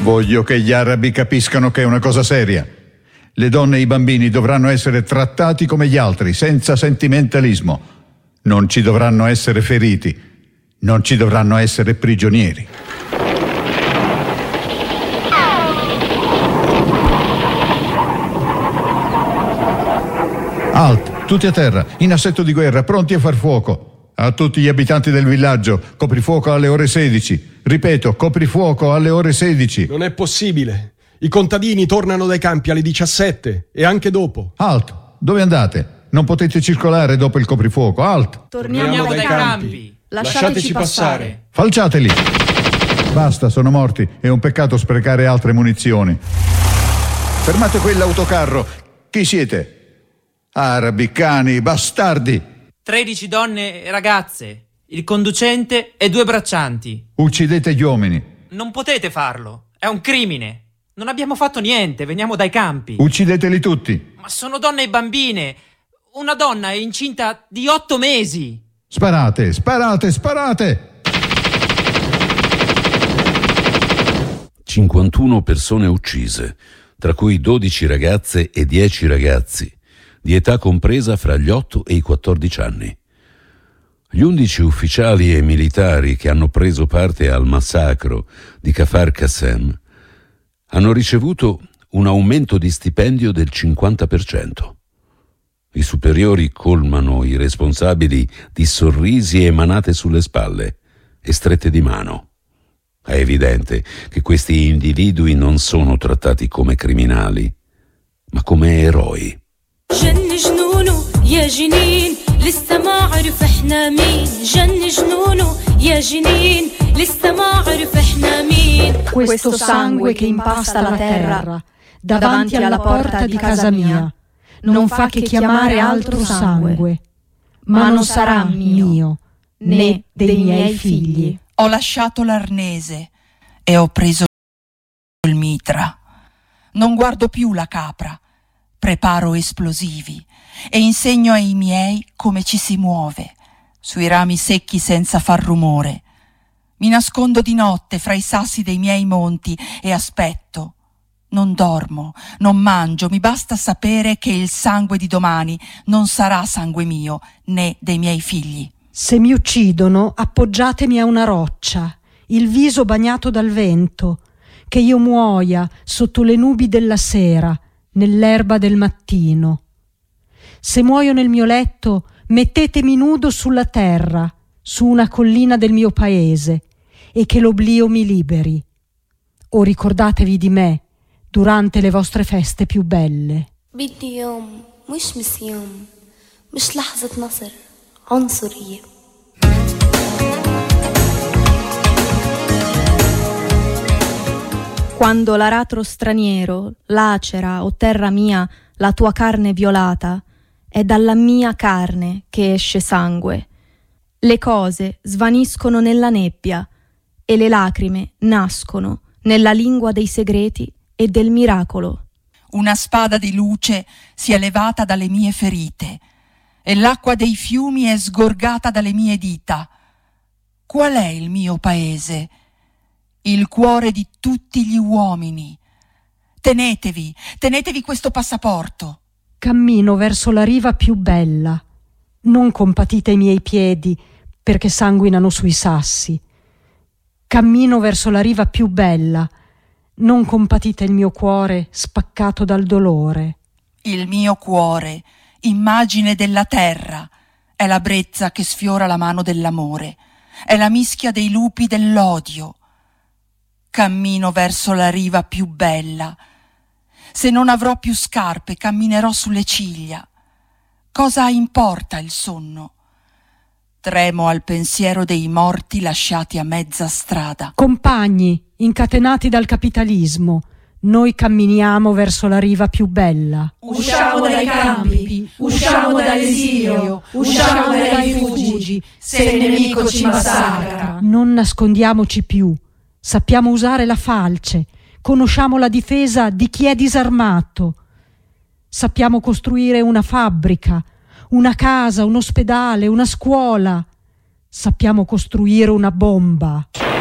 Voglio che gli arabi capiscano che è una cosa seria. Le donne e i bambini dovranno essere trattati come gli altri, senza sentimentalismo. Non ci dovranno essere feriti, non ci dovranno essere prigionieri. Alt, tutti a terra, in assetto di guerra, pronti a far fuoco. A tutti gli abitanti del villaggio, coprifuoco alle ore 16. Ripeto, coprifuoco alle ore 16. Non è possibile. I contadini tornano dai campi alle 17 e anche dopo. Alt, dove andate? Non potete circolare dopo il coprifuoco. Alt. Torniamo dai campi. Lasciateci passare. Falciateli. Basta, sono morti. È un peccato sprecare altre munizioni. Fermate quell'autocarro. Chi siete? Arabi, cani, bastardi. 13 donne e ragazze, il conducente e 2 braccianti. Uccidete gli uomini. Non potete farlo, è un crimine. Non abbiamo fatto niente, veniamo dai campi. Uccideteli tutti. Ma sono donne e bambine. Una donna è incinta di 8 mesi. Sparate, sparate, sparate. 51 persone uccise, tra cui 12 ragazze e 10 ragazzi, di età compresa fra gli 8 e i 14 anni. Gli 11 ufficiali e militari che hanno preso parte al massacro di Kafar Qassem hanno ricevuto un aumento di stipendio del 50%. I superiori colmano i responsabili di sorrisi e manate sulle spalle e strette di mano. È evidente che questi individui non sono trattati come criminali, ma come eroi. Questo sangue che impasta la terra davanti alla porta di casa mia non fa che chiamare altro sangue, ma non sarà mio né dei miei figli. Ho lasciato l'arnese e ho preso il mitra. Non guardo più la capra, preparo esplosivi e insegno ai miei come ci si muove, sui rami secchi senza far rumore. Mi nascondo di notte fra i sassi dei miei monti e aspetto. Non dormo, non mangio, mi basta sapere che il sangue di domani non sarà sangue mio né dei miei figli. Se mi uccidono, appoggiatemi a una roccia, il viso bagnato dal vento, che io muoia sotto le nubi della sera, nell'erba del mattino. Se muoio nel mio letto, mettetemi nudo sulla terra, su una collina del mio paese, e che l'oblio mi liberi. O ricordatevi di me durante le vostre feste più belle. بدي يوم مش مسيوم مش لحظة نصر عنصرية. Quando l'aratro straniero lacera, o terra mia, la tua carne violata, è dalla mia carne che esce sangue. Le cose svaniscono nella nebbia e le lacrime nascono nella lingua dei segreti e del miracolo. Una spada di luce si è levata dalle mie ferite e l'acqua dei fiumi è sgorgata dalle mie dita. Qual è il mio paese? Il cuore di tutti gli uomini. Tenetevi questo passaporto. Cammino verso la riva più bella. Non compatite i miei piedi, perché sanguinano sui sassi. Cammino verso la riva più bella. Non compatite il mio cuore spaccato dal dolore. Il mio cuore, immagine della terra, è la brezza che sfiora la mano dell'amore, è la mischia dei lupi dell'odio. Cammino verso la riva più bella. Se non avrò più scarpe, camminerò sulle ciglia. Cosa importa il sonno? Tremo al pensiero dei morti lasciati a mezza strada. Compagni, incatenati dal capitalismo, noi camminiamo verso la riva più bella. Usciamo dai campi, usciamo dall'esilio, usciamo dai rifugi, se il nemico ci massacra. Non nascondiamoci più, sappiamo usare la falce, conosciamo la difesa di chi è disarmato. Sappiamo costruire una fabbrica, una casa, un ospedale, una scuola. Sappiamo costruire una bomba.